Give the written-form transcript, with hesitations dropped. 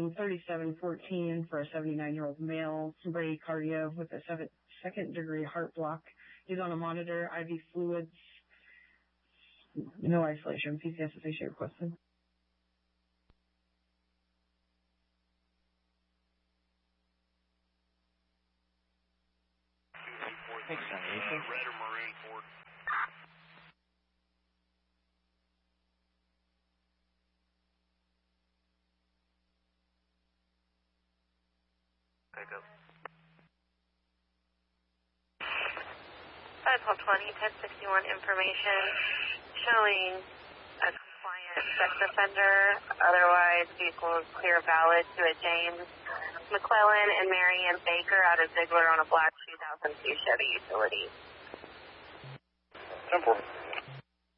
Caution 3714 for a 79-year-old male, bradycardia with a second-degree heart block. He's on a monitor, IV fluids, no isolation. PCS associated requested. Thanks, red or maroon Ford. Pick up. 51220, 1061 information showing a compliant sex offender. Otherwise, vehicle is clear valid to a James McClellan and Marianne Baker out of Ziegler on a black 2002 Chevy Utility. 10-4.